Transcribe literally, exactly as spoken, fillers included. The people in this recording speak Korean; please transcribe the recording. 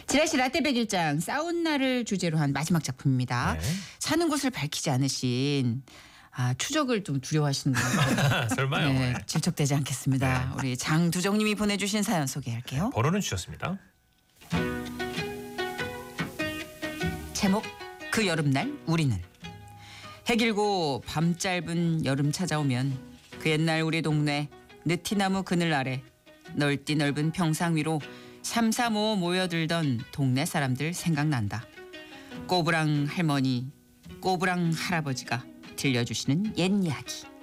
지라시 라떼 백일장 싸운 날을 주제로 한 마지막 작품입니다. 네. 사는 곳을 밝히지 않으신 아, 추적을 좀 두려워하시는 것 같아요. 설마요. 네, 네. 질척되지 않겠습니다. 우리 장두정님이 보내주신 사연 소개할게요. 번호는 주셨습니다. 제목 그 여름날 우리는. 해 길고 밤 짧은 여름 찾아오면 그 옛날 우리 동네 느티나무 그늘 아래 넓디 넓은 평상 위로 삼삼오오 모여들던 동네 사람들 생각난다. 꼬부랑 할머니, 꼬부랑 할아버지가 들려주시는 옛 이야기.